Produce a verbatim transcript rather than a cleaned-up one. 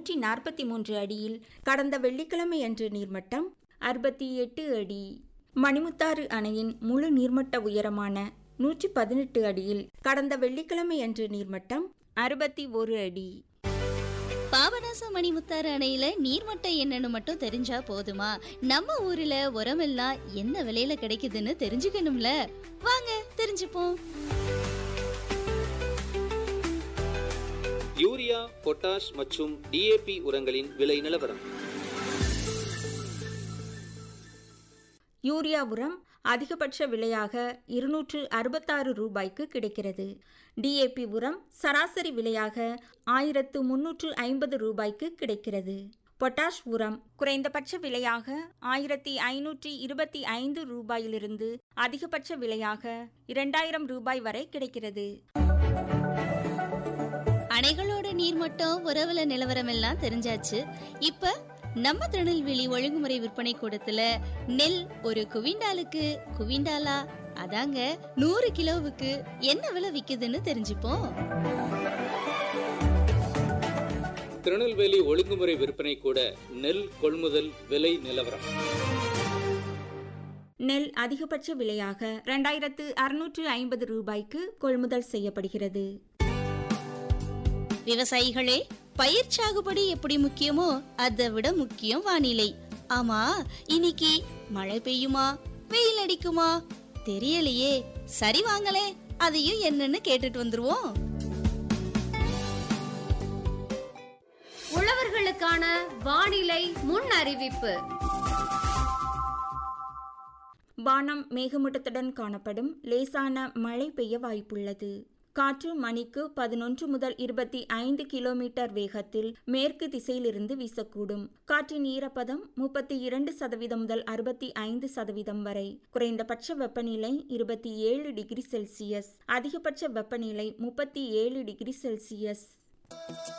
நூற்றி நாற்பத்தி மூன்று அடியில் கடந்த வெள்ளிக்கிழமை அன்று நீர்மட்டம் அறுபத்தி எட்டு அடி. மணிமுத்தாறு அணையின் முழு நீர்மட்ட உயரமான நூற்றி பதினெட்டு அடியில் கடந்த வெள்ளிக்கிழமை அன்று நீர்மட்டம் அறுபத்தி ஒரு அடி. பாபநாசம் மணிமுத்தாறு அணையில நீர்மட்டம் என்னன்னு மட்டும் தெரிஞ்சா போதுமா? நம்ம ஊர்ல உரமெல்லாம் என்ன விலையில கிடைக்குதுன்னு தெரிஞ்சுக்கணும்ல. வாங்க தெரிஞ்சுப்போம். யூரியா, பொட்டாஷ் மற்றும் டிஏபி உரங்களின் விலை நிலவரம். யூரியா உரம் அதிகபட்ச விலையாக இருநூற்று அறுபத்தாறு ரூபாய்க்கு கிடைக்கிறது. டிஏபி உரம் சராசரி விலையாக ஆயிரத்து முன்னூற்று ஐம்பது ரூபாய்க்கு கிடைக்கிறது. பொட்டாஷ் உரம் குறைந்தபட்ச விலையாக ஆயிரத்தி ஐநூற்றி இருபத்தி ஐந்து ரூபாயிலிருந்து அதிகபட்ச விலையாக இரண்டாயிரம் ரூபாய் வரை கிடைக்கிறது. அணைகளோட நீர்மட்டம் உறவுல நிலவரம் எல்லாம் தெரிஞ்சாச்சு. இப்ப நம்ம திருநெல்வேலி ஒழுங்குமுறை விற்பனை கூடத்துல நெல் ஒரு குவிண்டாலுக்கு குவிண்டாலா அதாங்க நூறு கிலோவுக்கு என்ன விலை விக்குதுன்னு தெரிஞ்சுப்போம். திருநெல்வேலி ஒழுங்குமுறை விற்பனை கூட நெல் கொள்முதல் விலை நிலவரம். நெல் அதிகபட்ச விலையாக இரண்டாயிரத்து அறுநூற்று ஐம்பது ரூபாய்க்கு கொள்முதல் செய்யப்படுகிறது. விவசாயிகளே, பயிர் சாகுபடி எப்படி முக்கியமோ அதை விட முக்கியம் வானிலை. ஆமா, இன்னைக்கு மழை பெய்யுமா வெயில் அடிக்குமா தெரியலையே. சரி வாங்களே, அதையும் என்னன்னு கேட்டுட்டு வந்துருவோம். உழவர்களுக்கான வானிலை முன் அறிவிப்பு. வானம் மேகமூட்டத்துடன் காணப்படும். லேசான மழை பெய்ய வாய்ப்புள்ளது. காற்று மணிக்கு பதினொன்று முதல் இருபத்தி ஐந்து கிலோமீட்டர் வேகத்தில் மேற்கு திசையிலிருந்து வீசக்கூடும். காற்றின் ஈரப்பதம் முப்பத்தி இரண்டு சதவீதம் முதல் அறுபத்தி ஐந்து சதவீதம் வரை. குறைந்தபட்ச வெப்பநிலை இருபத்தி ஏழு டிகிரி செல்சியஸ், அதிகபட்ச வெப்பநிலை முப்பத்தி ஏழு டிகிரி செல்சியஸ்.